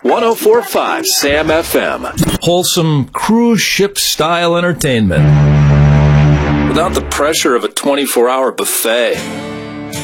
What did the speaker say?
104.5 Sam FM. Wholesome cruise ship style entertainment without the pressure of a 24-hour buffet.